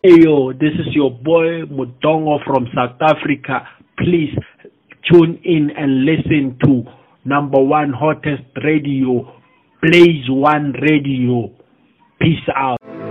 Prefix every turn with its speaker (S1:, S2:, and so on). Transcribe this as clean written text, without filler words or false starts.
S1: Yo, this is your boy Mudongo from South Africa. Please tune in and listen to number one hottest radio, Blaze One Radio. Peace out.